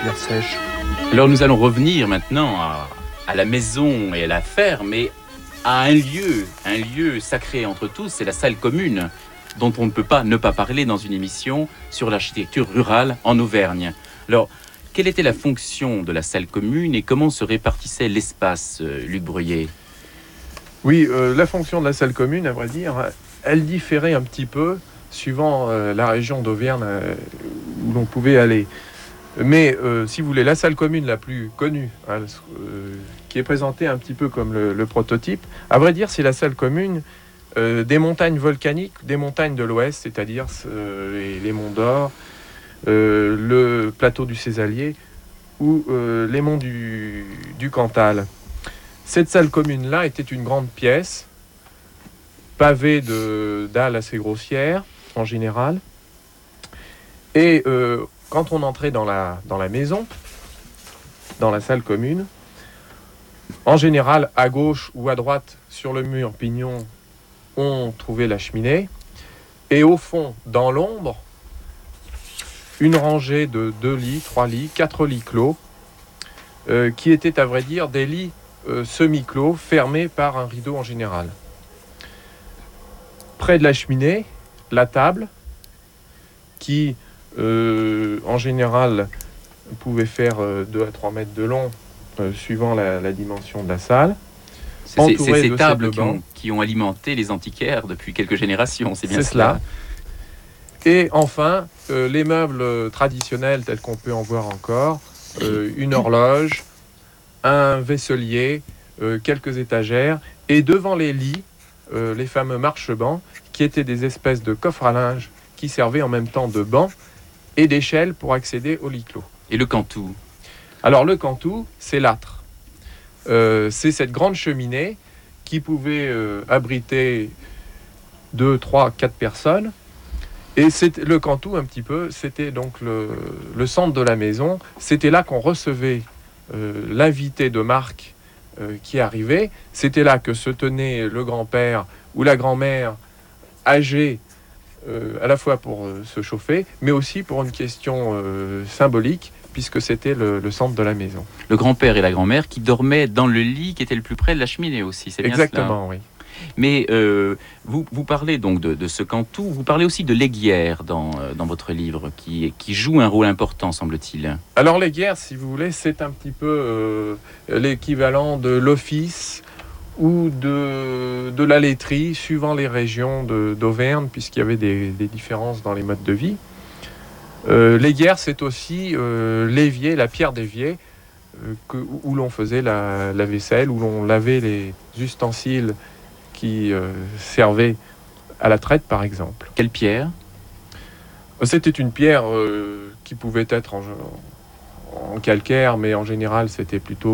rivière sèche. Alors nous allons revenir maintenant à la maison et à la ferme, et à un lieu sacré entre tous, c'est la salle commune, dont on ne peut pas ne pas parler dans une émission sur l'architecture rurale en Auvergne. Alors, quelle était la fonction de la salle commune et comment se répartissait l'espace, Luc Bruyé? Oui, la fonction de la salle commune, à vrai dire, elle différait un petit peu suivant la région d'Auvergne où l'on pouvait aller. Mais si vous voulez, la salle commune la plus connue, hein, qui est présentée un petit peu comme le prototype, à vrai dire, c'est la salle commune des montagnes volcaniques, des montagnes de l'Ouest, c'est-à-dire les monts d'Or, le plateau du Césalier ou les monts du Cantal. Cette salle commune-là était une grande pièce, pavée de dalles assez grossières, en général. Et quand on entrait dans la maison, dans la salle commune, en général, à gauche ou à droite, sur le mur pignon, on trouvait la cheminée. Et au fond, dans l'ombre, une rangée de 2 lits, 3 lits, 4 lits clos, qui étaient à vrai dire des lits semi-clos, fermés par un rideau en général. Près de la cheminée, la table, qui en général pouvait faire 2 à 3 mètres de long, suivant la dimension de la salle. C'est ces tables qui ont alimenté les antiquaires depuis quelques générations, c'est bien cela. Et enfin, les meubles traditionnels tels qu'on peut en voir encore, une horloge, un vaisselier, quelques étagères, et devant les lits, les fameux marchebancs, qui étaient des espèces de coffres à linge qui servaient en même temps de bancs et d'échelles pour accéder au lit clos. Et le cantou? Alors le cantou, c'est l'âtre. C'est cette grande cheminée qui pouvait abriter 2, 3, 4 personnes. Et le cantou, un petit peu, c'était donc le centre de la maison. C'était là qu'on recevait l'invité de marque qui arrivait. C'était là que se tenait le grand-père ou la grand-mère âgée, à la fois pour se chauffer, mais aussi pour une question symbolique, puisque c'était le centre de la maison. Le grand-père et la grand-mère qui dormaient dans le lit qui était le plus près de la cheminée aussi, c'est bien cela? Exactement, oui. Mais vous parlez donc de ce cantou, vous parlez aussi de l'aiguière dans votre livre, qui joue un rôle important, semble-t-il. Alors l'aiguière, si vous voulez, c'est un petit peu l'équivalent de l'office ou de la laiterie, suivant les régions d'Auvergne, puisqu'il y avait des différences dans les modes de vie. L'aiguière, c'est aussi l'évier, la pierre d'évier, où l'on faisait la vaisselle, où l'on lavait les ustensiles qui servaient à la traite, par exemple. Quelle pierre? C'était une pierre qui pouvait être en calcaire, mais en général, c'était plutôt